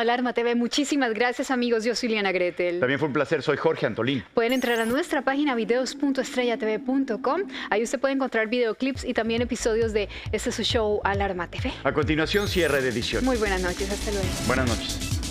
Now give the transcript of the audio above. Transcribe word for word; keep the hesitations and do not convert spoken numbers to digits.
Alarma T V. Muchísimas gracias, amigos. Yo soy Liana Gretel. También fue un placer. Soy Jorge Antolín. Pueden entrar a nuestra página videos punto estrella t v punto com. Ahí usted puede encontrar videoclips y también episodios de este su show Alarma T V. A continuación, cierre de edición. Muy buenas noches. Hasta luego. Buenas noches.